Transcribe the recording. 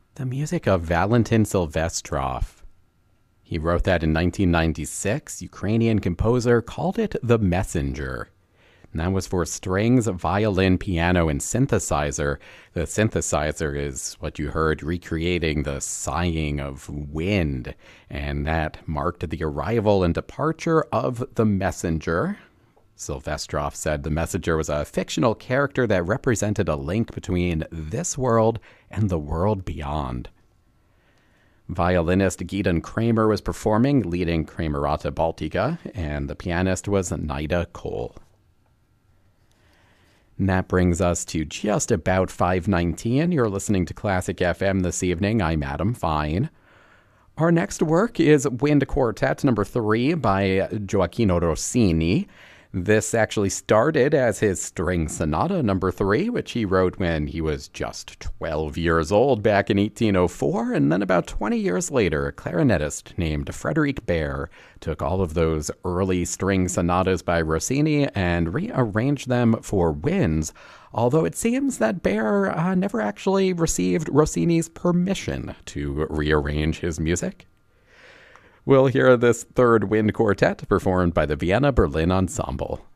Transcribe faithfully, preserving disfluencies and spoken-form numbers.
The music of Valentin Silvestrov. He wrote that in nineteen ninety-six. Ukrainian composer called it The Messenger. And that was for strings, violin, piano, and synthesizer. The synthesizer is what you heard recreating the sighing of wind. And that marked the arrival and departure of the messenger. Silvestrov said the messenger was a fictional character that represented a link between this world and the world beyond. Violinist Gideon Kramer was performing, leading Kramerata Baltica, and the pianist was Nida Cole. And that brings us to just about five nineteen. You're listening to Classic F M this evening. I'm Adam Fine. Our next work is Wind Quartet number three by Gioacchino Rossini. This actually started as his string sonata number three, which he wrote when he was just twelve years old back in eighteen oh four. And then about twenty years later, a clarinetist named Frédéric Baer took all of those early string sonatas by Rossini and rearranged them for winds, although it seems that Baer uh, never actually received Rossini's permission to rearrange his music. We'll hear this third wind quartet performed by the Vienna Berlin Ensemble.